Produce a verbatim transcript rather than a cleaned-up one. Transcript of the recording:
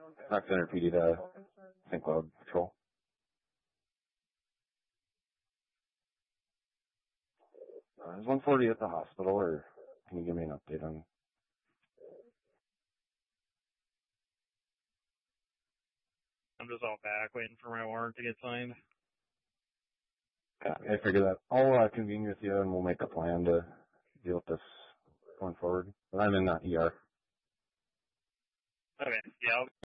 Knox Center P D to Saint Cloud Patrol. Uh, is one forty at the hospital, or can you give me an update on? I'm just all back waiting for my warrant to get signed. Yeah, I figure that. I'll uh, convene with you and we'll make a plan to deal with this going forward. But I'm in the E R. Okay, yeah, I'll